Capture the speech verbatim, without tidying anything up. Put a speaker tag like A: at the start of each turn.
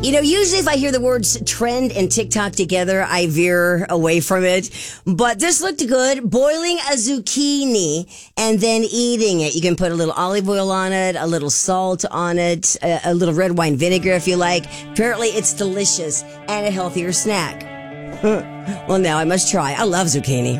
A: You know, usually if I hear the words trend and TikTok together, I veer away from it. But this looked good. Boiling a zucchini and then eating it. You can put a little olive oil on it, a little salt on it, a, a little red wine vinegar if you like. Apparently it's delicious and a healthier snack. Well, now I must try. I love zucchini.